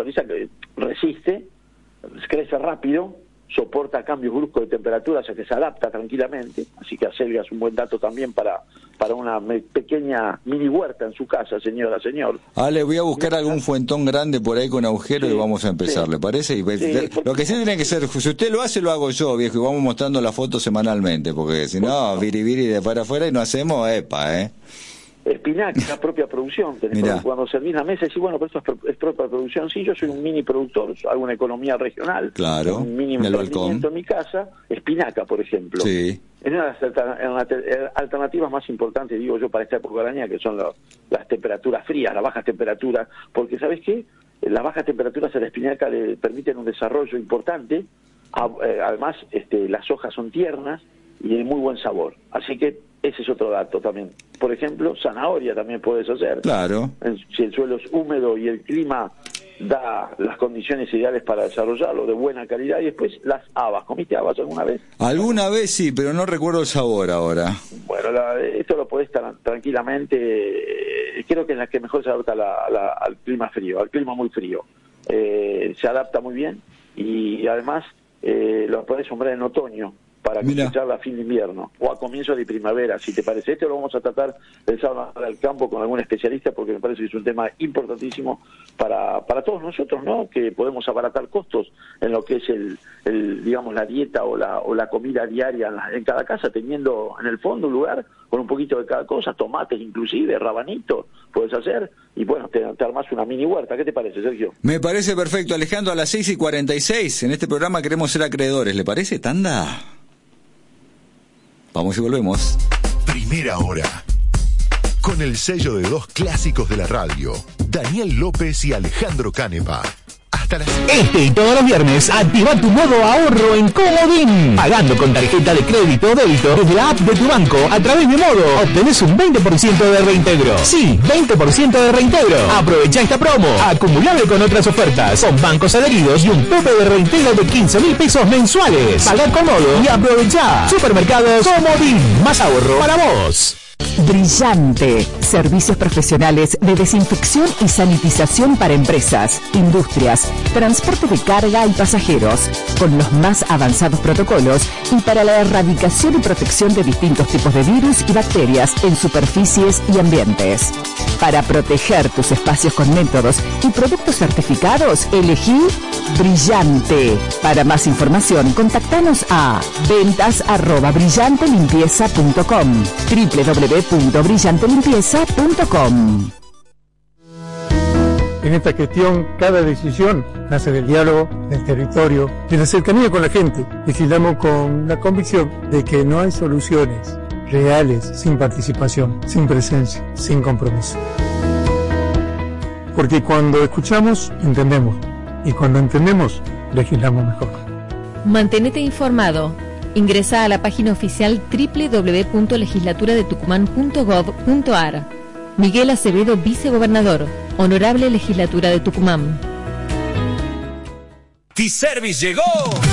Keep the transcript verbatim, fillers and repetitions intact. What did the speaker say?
parrilla que resiste, crece rápido, soporta cambios bruscos de temperatura, o sea que se adapta tranquilamente, así que acelga es un buen dato también para para una me, pequeña mini huerta en su casa, señora, señor. Ale, voy a buscar algún fuentón grande por ahí con agujero, sí, y vamos a empezar, sí. ¿Le parece? Y, sí, lo que sí tiene que ser, si usted lo hace, lo hago yo, viejo, y vamos mostrando la foto semanalmente, porque si no, viri viri de para afuera y no hacemos, epa, ¿eh? Espinaca, la propia producción. Tenemos, cuando servís la mesa, decís, bueno, pero esto es, es propia producción. Sí, yo soy un mini productor, hago una economía regional. Claro, un mini emprendimiento en mi casa. Espinaca, por ejemplo. Sí. Es una de las alternativas más importantes, digo yo, para esta época del año, que son los, las temperaturas frías, las bajas temperaturas. Porque, ¿sabes qué? Las bajas temperaturas a la espinaca le permiten un desarrollo importante. Además, este, las hojas son tiernas y de muy buen sabor. Así que ese es otro dato también. Por ejemplo, zanahoria también puedes hacer. Claro. Si el suelo es húmedo y el clima da las condiciones ideales para desarrollarlo, de buena calidad. Y después las habas. ¿Comiste habas alguna vez? Alguna vez sí, pero no recuerdo el sabor ahora. Bueno, la, esto lo podés tra- tranquilamente, eh, creo que es la que mejor se adapta la, la, al clima frío, al clima muy frío. Eh, se adapta muy bien y, y además eh, lo podés sembrar en otoño, para cosecharla a fin de invierno o a comienzo de primavera, si te parece. Este lo vamos a tratar el sábado al campo con algún especialista, porque me parece que es un tema importantísimo para para todos nosotros, ¿no? Que podemos abaratar costos en lo que es el, el digamos, la dieta o la o la comida diaria en, la, en cada casa, teniendo en el fondo un lugar con un poquito de cada cosa, tomates inclusive, rabanitos, puedes hacer, y bueno, te, te armás una mini huerta. ¿Qué te parece, Sergio? Me parece perfecto, Alejandro. A las seis y cuarenta y seis, en este programa queremos ser acreedores, ¿le parece, Tanda? Vamos y volvemos. Primera hora. Con el sello de dos clásicos de la radio, Daniel López y Alejandro Canepa. Hasta las... Este y todos los viernes, activa tu modo ahorro en Comodín. Pagando con tarjeta de crédito o débito desde la app de tu banco a través de Modo, obtenés un veinte por ciento de reintegro. Sí, veinte por ciento de reintegro. Aprovecha esta promo, acumulable con otras ofertas, con bancos adheridos y un tope de reintegro de quince mil pesos mensuales. Paga con Modo y aprovecha. Supermercados Comodín, más ahorro para vos. Brillante. Servicios profesionales de desinfección y sanitización para empresas, industrias, transporte de carga y pasajeros, con los más avanzados protocolos y para la erradicación y protección de distintos tipos de virus y bacterias en superficies y ambientes. Para proteger tus espacios con métodos y productos certificados, elegí Brillante. Para más información, contactanos a ventas arroba brillante limpieza punto com, doble u doble u doble u punto brillante limpieza punto com. En esta gestión, cada decisión nace del diálogo, del territorio, de la cercanía con la gente. Legislamos con la convicción de que no hay soluciones reales sin participación, sin presencia, sin compromiso. Porque cuando escuchamos, entendemos. Y cuando entendemos, legislamos mejor. Mantenete informado. Ingresa a la página oficial doble u doble u doble u punto legislatura de tucumán punto gov punto ar. Miguel Acevedo, vicegobernador. Honorable Legislatura de Tucumán. T-Service llegó.